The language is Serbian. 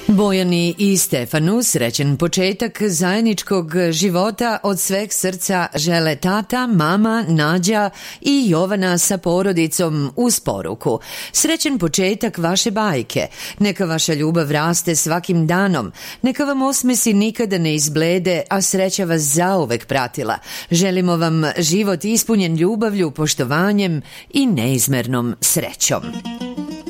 Bojani i Stefanu srećan početak zajedničkog života od sveg srca žele tata, mama, Nađa i Jovana sa porodicom uz poruku. Srećan početak vaše bajke. Neka vaša ljubav raste svakim danom. Neka vam osmesi nikada ne izblede, a sreća vas zauvek pratila. Želimo vam život ispunjen ljubavlju, poštovanjem i neizmernom srećom.